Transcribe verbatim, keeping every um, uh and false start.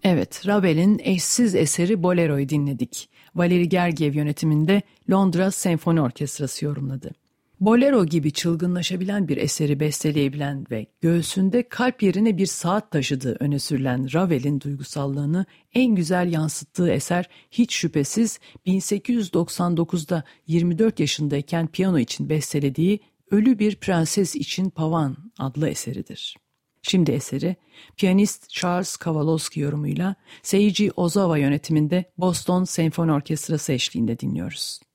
Evet, Ravel'in eşsiz eseri Bolero'yu dinledik. Valery Gergiev yönetiminde Londra Senfoni Orkestrası yorumladı. Bolero gibi çılgınlaşabilen bir eseri besteleyebilen ve göğsünde kalp yerine bir saat taşıdığı öne sürülen Ravel'in duygusallığını en güzel yansıttığı eser hiç şüphesiz bin sekiz yüz doksan dokuzda yirmi dört yaşındayken piyano için bestelediği Ölü Bir Prenses için Pavan adlı eseridir. Şimdi eseri piyanist Charles Kowalski yorumuyla Seiji Ozawa yönetiminde Boston Senfoni Orkestrası eşliğinde dinliyoruz.